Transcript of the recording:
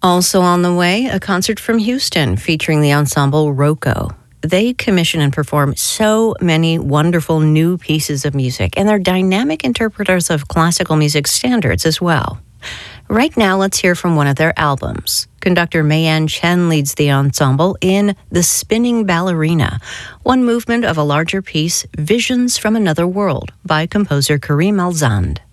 Also on the way, a concert from Houston featuring the ensemble Rocco. They commission and perform so many wonderful new pieces of music, and they're dynamic interpreters of classical music standards as well. Right now, let's hear from one of their albums. Conductor Mayan Chen leads the ensemble in The Spinning Ballerina, one movement of a larger piece, Visions from Another World, by composer Karim Alzand.